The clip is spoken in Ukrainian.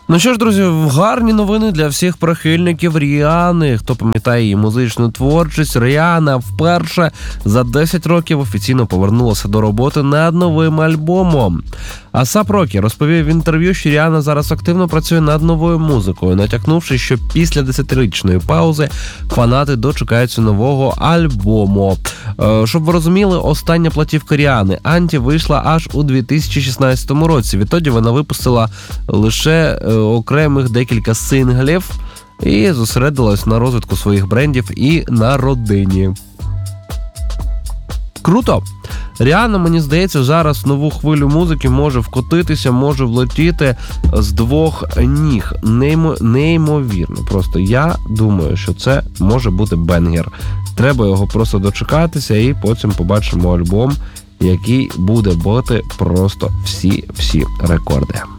Ну що ж, друзі, гарні новини для всіх прихильників Ріани. Хто пам'ятає її музичну творчість, Ріана вперше за 10 років офіційно повернулася до роботи над новим альбомом. А$АП Рокі розповів в інтерв'ю, що Ріана зараз активно працює над новою музикою, натякнувши, що після 10-річної паузи фанати дочекаються нового альбому. Щоб ви розуміли, остання платівка Ріани «Анті» вийшла аж у 2016 році. Відтоді вона випустила лише окремих декілька синглів і зосередилась на розвитку своїх брендів і на родині. Круто! Ріана, мені здається, зараз в нову хвилю музики може вкотитися, може влетіти з двох ніг. Неймовірно. Просто я думаю, що це може бути бенгер. Треба його просто дочекатися і потім побачимо альбом, який буде бити просто всі рекорди.